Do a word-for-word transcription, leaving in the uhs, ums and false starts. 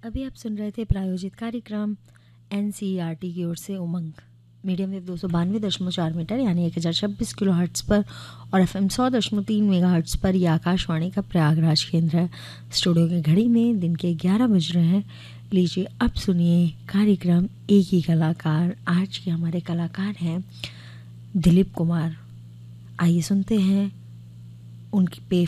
अभी आप सुन रहे थे प्रायोजित कार्यक्रम एनसीईआरटी की ओर से उमंग मीडियम वेव दो सौ बानवे दशमलव चार मीटर यानी एक हज़ार छब्बीस किलो हर्ट्स पर और एफ एम सौ दशमलव तीन मेगा हर्ट्स पर यह आकाशवाणी का प्रयागराज केंद्र है। स्टूडियो की घड़ी में दिन के ग्यारह बज रहे हैं। लीजिए अब सुनिए कार्यक्रम एक ही कलाकार। आज के हमारे कलाकार हैं दिलीप कुमार। आइए सुनते हैं उनकी पे